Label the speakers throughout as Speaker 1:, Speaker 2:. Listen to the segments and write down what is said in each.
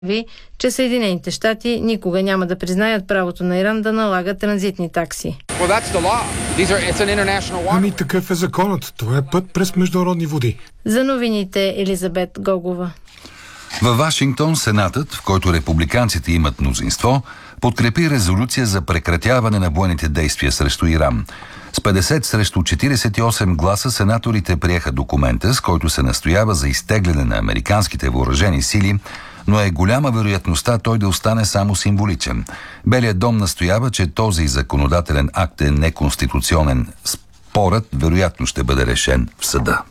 Speaker 1: че Съединените щати никога няма да признаят правото на Иран да налага транзитни такси.
Speaker 2: Ами такъв е законът. Това е път през международни води.
Speaker 1: За новините Елизабет Гогова.
Speaker 3: Във Вашингтон Сенатът, в който републиканците имат мнозинство, подкрепи резолюция за прекратяване на военните действия срещу Иран. С 50 срещу 48 гласа сенаторите приеха документа, с който се настоява за изтегляне на американските въоръжени сили, но е голяма вероятността той да остане само символичен. Белият дом настоява, че този законодателен акт е неконституционен. Спорът вероятно ще бъде решен в съда.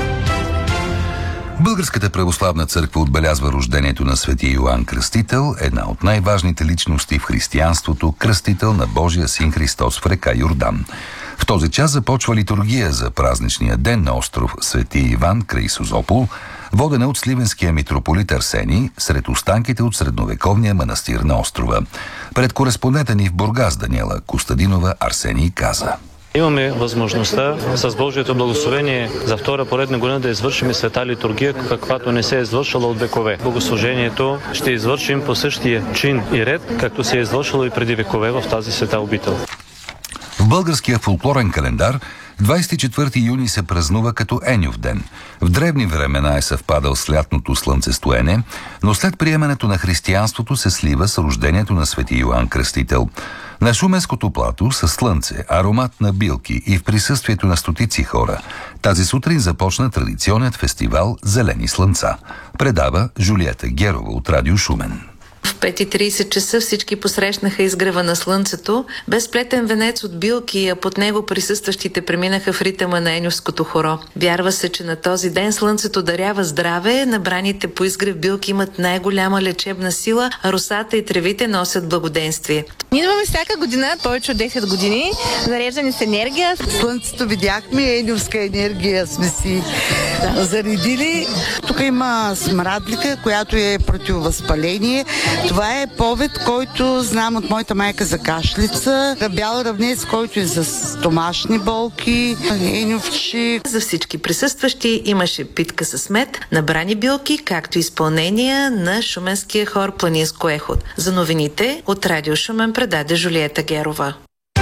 Speaker 3: Българската православна църква отбелязва рождението на свети Йоан Кръстител, една от най-важните личности в християнството, кръстител на Божия син Христос в река Йордан. В този час започва литургия за празничния ден на остров Свети Иван край Созопол, водена от сливенския митрополит Арсений сред останките от средновековния манастир на острова. Пред кореспондента ни в Бургас Даниела Костадинова Арсений каза:
Speaker 4: Имаме възможността с Божието благословение за втора поредна година да извършим света литургия, каквато не се е извършила от векове. Богослужението ще извършим по същия чин и ред, както се е извършило и преди векове в тази света обител.
Speaker 3: В българския фолклорен календар 24 юни се празнува като Еньов ден. В древни времена е съвпадал с лятното слънцестоене, но след приемането на християнството се слива с рождението на свети Йоан Кръстител. На Шуменското плато със слънце, аромат на билки и в присъствието на стотици хора тази сутрин започна традиционният фестивал Зелени слънца. Предава Жулиета Герова от Радио Шумен.
Speaker 5: В 5:30 часа всички посрещнаха изгрева на слънцето, без плетен венец от билки, а под него присъстващите преминаха в ритъма на еньовското хоро. Вярва се, че на този ден слънцето дарява здраве, набраните по изгрев билки имат най-голяма лечебна сила, а росата и тревите носят благоденствие.
Speaker 6: Ние идваме всяка година, повече от 10 години, зареждани с енергия.
Speaker 7: Слънцето видяхме, еньовска енергия сме си заредили. Тук има смрадлика, която е противовъзпаление. Това е повед, който знам от моята майка за кашлица, бял равнец, който е за стомашни болки, еньовчи.
Speaker 5: За всички присъстващи имаше питка с мед, набрани билки, както изпълнения на шуменския хор Планинско ехо. За новините от Радио Шумен предаде Жулиета Герова.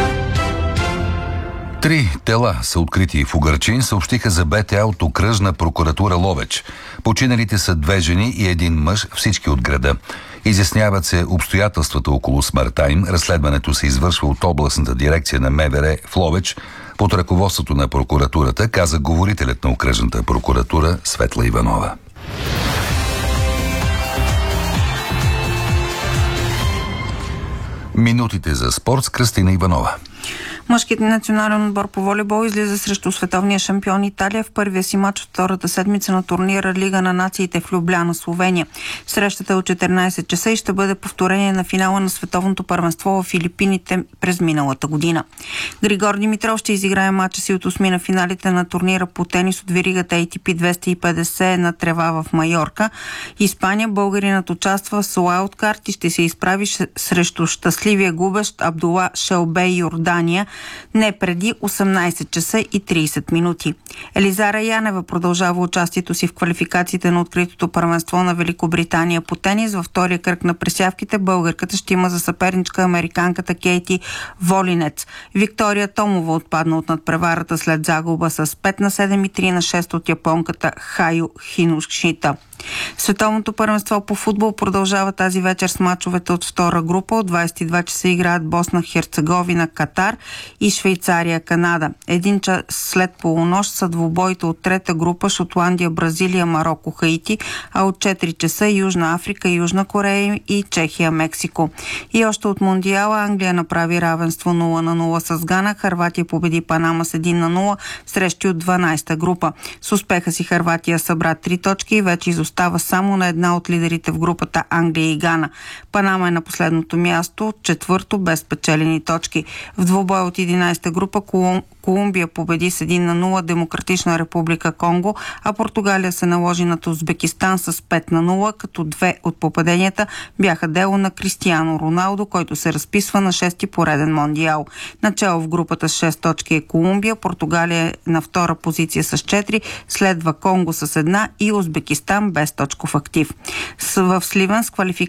Speaker 3: 3 тела са открити в Угърчин, съобщиха за БТА от окръжна прокуратура Ловеч. Починалите са 2 жени и 1 мъж, всички от града. Изясняват се обстоятелствата около смъртта им. Разследването се извършва от областната дирекция на МВР в Ловеч под ръководството на прокуратурата, каза говорителят на окръжната прокуратура Светла Иванова. Минутите за спорт с Кръстина Иванова.
Speaker 8: Мъжкият национален отбор по волейбол излиза срещу световния шампион Италия в първия си матч от втората седмица на турнира Лига на нациите в Любляна, Словения. Срещата е от 14 часа и ще бъде повторение на финала на световното първенство в Филипините през миналата година. Григор Димитров ще изиграе матча си от 8 на финалите на турнира по тенис от веригата ATP 250 на трева в Майорка. Испания, българинът участва с уайлдкарт и ще се изправи срещу щастливия губещ Абдула Шелбей Йордания не преди 18 часа и 30 минути. Елизара Янева продължава участието си в квалификациите на откритото първенство на Великобритания по тенис. Във втория кръг на пресявките българката ще има за съперничка американката Кейти Волинец. Виктория Томова отпадна от надпреварата след загуба с 5-7 и 3-6 от японката Хайо Хиношита. Световното първенство по футбол продължава тази вечер с мачовете от втора група. От 22 часа играят Босна, Херцеговина, Катар и Швейцария, Канада. 1 час след полунощ са двубоите от трета група Шотландия, Бразилия, Мароко, Хаити, а от 4 часа Южна Африка, Южна Корея и Чехия, Мексико. И още от Мондиала Англия направи равенство 0-0 с Гана. Хърватия победи Панама с 1-0 срещу от 12-та група. С успеха си Хърватия събра 3 точки и вече изостава само на една от лидерите в групата Англия и Гана. Панама е на последното място, четвърто без печелени точки. В двубой от 11-та група Колумбия победи с 1-0 Демократична република Конго, а Португалия се наложи над Узбекистан с 5-0, като две от попаденията бяха дело на Кристиано Роналдо, който се разписва на 6-ти пореден мондиал. Начало в групата с 6 точки е Колумбия, Португалия е на втора позиция с 4, следва Конго с 1 и Узбекистан без точков актив. В Сливен с квалификация